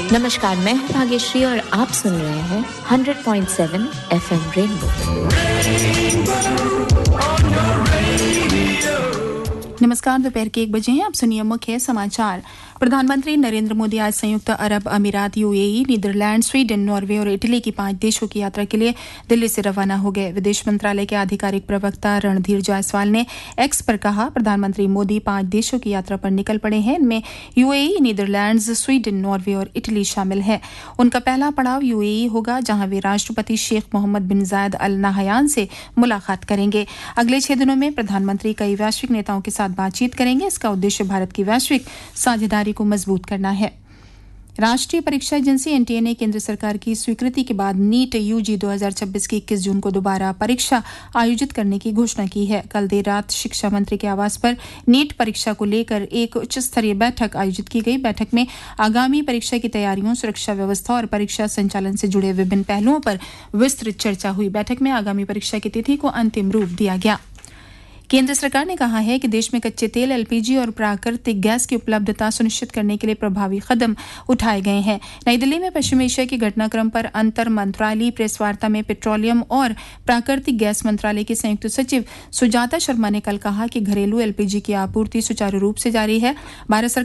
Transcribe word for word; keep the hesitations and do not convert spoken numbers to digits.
नमस्कार, मैं हूं भाग्यश्री और आप सुन रहे हैं hundred point seven FM rainbow. नमस्कार, दोपहर के एक बजे हैं। आप सुनिए मुख्य समाचार। प्रधानमंत्री नरेंद्र मोदी आज संयुक्त अरब अमीरात, यूएई, नीदरलैंड, स्वीडन, नॉर्वे और इटली की पांच देशों की यात्रा के लिए दिल्ली से रवाना हो गए। विदेश मंत्रालय के आधिकारिक प्रवक्ता रणधीर जायसवाल ने एक्स पर कहा, प्रधानमंत्री मोदी पांच देशों की यात्रा पर निकल पड़े हैं। इनमें यूएई, नीदरलैंड्स, स्वीडन, नॉर्वे और इटली शामिल है। उनका पहला पड़ाव यूएई होगा, जहां वे राष्ट्रपति शेख मोहम्मद बिन जायद अल नाहयान से मुलाकात करेंगे। अगले छह दिनों में प्रधानमंत्री कई वैश्विक नेताओं के साथ बातचीत करेंगे। इसका उद्देश्य भारत की वैश्विक साझेदारी को मजबूत करना है। राष्ट्रीय परीक्षा एजेंसी एनटीए ने केंद्र सरकार की स्वीकृति के बाद नीट यूजी दो हज़ार छब्बीस की इक्कीस जून को दोबारा परीक्षा आयोजित करने की घोषणा की है। कल देर रात शिक्षा मंत्री के आवास पर नीट परीक्षा को लेकर एक उच्च स्तरीय बैठक आयोजित की गई। बैठक में आगामी परीक्षा की तैयारियों, सुरक्षा व्यवस्था और परीक्षा संचालन से जुड़े विभिन्न पहलुओं पर विस्तृत चर्चा हुई। बैठक में आगामी परीक्षा की तिथि को अंतिम रूप दिया गया। केंद्र सरकार ने कहा है कि देश में कच्चे तेल, एलपीजी और प्राकृतिक गैस की उपलब्धता सुनिश्चित करने के लिए प्रभावी कदम उठाए गए हैं। नई दिल्ली में पश्चिम एशिया के घटनाक्रम पर अंतर मंत्रालयी प्रेस वार्ता में पेट्रोलियम और प्राकृतिक गैस मंत्रालय की संयुक्त सचिव सुजाता शर्मा ने कल कहा कि घरेलू एलपीजी की आपूर्ति सुचारू रूप से जारी है। भारत सरकार